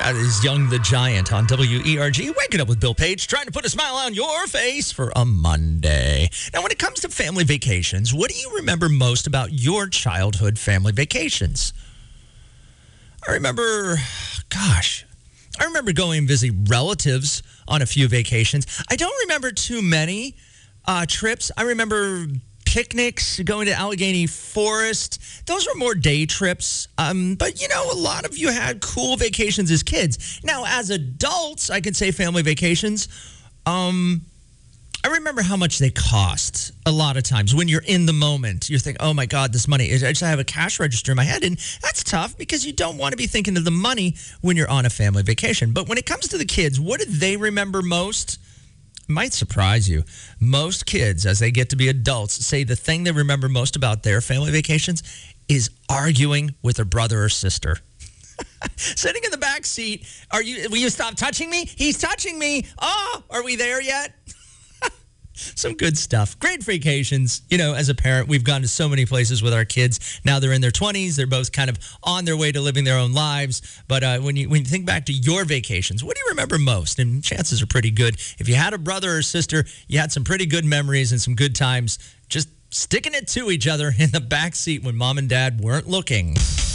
That is Young the Giant on WERG. Waking up with Bill Page, trying to put a smile on your face for a Monday. Now, when it comes to family vacations, what do you remember most about your childhood family vacations? I remember going and visiting relatives on a few vacations. I don't remember too many trips. I remember picnics, going to Allegheny Forest. Those were more day trips. But, a lot of you had cool vacations as kids. Now, as adults, I could say family vacations. I remember how much they cost a lot of times. When you're in the moment, you're thinking, oh, my God, this money. I just have a cash register in my head. And that's tough because you don't want to be thinking of the money when you're on a family vacation. But when it comes to the kids, what do they remember most? Might surprise you. Most kids, as they get to be adults, say the thing they remember most about their family vacations is arguing with their brother or sister. Sitting in the back seat, will you stop touching me? He's touching me. Oh, are we there yet? Some good stuff. Great vacations. As a parent, we've gone to so many places with our kids. Now they're in their 20s. They're both kind of on their way to living their own lives. But when you think back to your vacations, what do you remember most? And chances are pretty good. If you had a brother or sister, you had some pretty good memories and some good times just sticking it to each other in the back seat when mom and dad weren't looking.